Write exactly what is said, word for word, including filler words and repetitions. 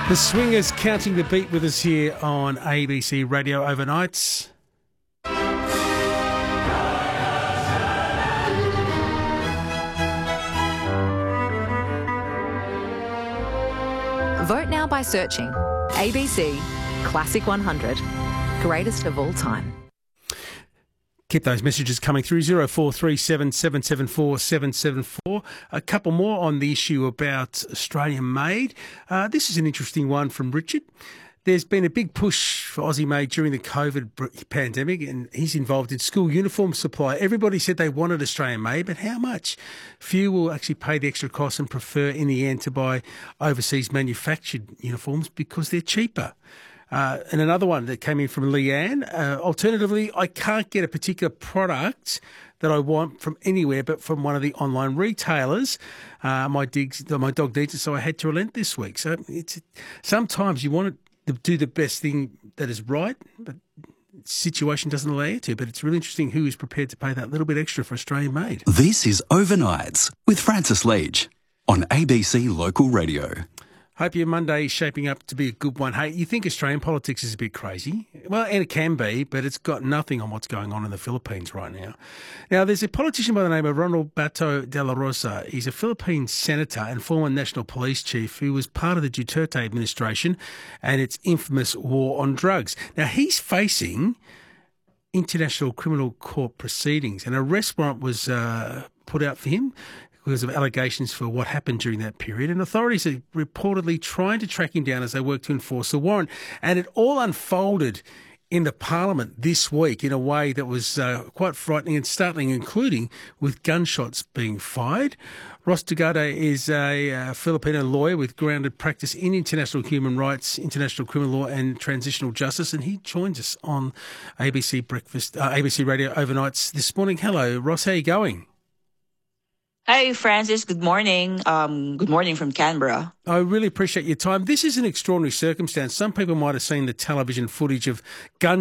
The Swingers counting the beat with us here on A B C Radio Overnights. Vote now by searching A B C Classic one hundred, greatest of all time. Keep those messages coming through, zero four three seven, seven seven four, seven seven four. A couple more on the issue about Australian-made. Uh, this is an interesting one from Richard. There's been a big push for Aussie-made during the COVID pandemic, and he's involved in school uniform supply. Everybody said they wanted Australian-made, but how much? Few will actually pay the extra cost and prefer in the end to buy overseas manufactured uniforms because they're cheaper. Uh, and another one that came in from Leanne. Uh, alternatively, I can't get a particular product that I want from anywhere but from one of the online retailers. Uh, my, digs, my dog needs it, so I had to relent this week. So it's sometimes you want to do the best thing that is right, but the situation doesn't allow you to. But it's really interesting who is prepared to pay that little bit extra for Australian-made. This is Overnights with Francis Leach on A B C Local Radio. Hope your Monday is shaping up to be a good one. Hey, you think Australian politics is a bit crazy? Well, and it can be, but it's got nothing on what's going on in the Philippines right now. Now, there's a politician by the name of Ronald Bato de la Rosa. He's a Philippine senator and former national police chief who was part of the Duterte administration and its infamous war on drugs. Now, he's facing International Criminal Court proceedings. An arrest warrant was uh, put out for him because of allegations for what happened during that period. And authorities are reportedly trying to track him down as they work to enforce the warrant. And it all unfolded in the Parliament this week in a way that was uh, quite frightening and startling, including with gunshots being fired. Ross Tugade is a uh, Filipino lawyer with grounded practice in international human rights, international criminal law and transitional justice, and he joins us on A B C Breakfast, uh, A B C Radio Overnights this morning. Hello, Ross, how are you going? Hi, Francis. Good morning. Um, good morning from Canberra. I really appreciate your time. This is an extraordinary circumstance. Some people might have seen the television footage of gun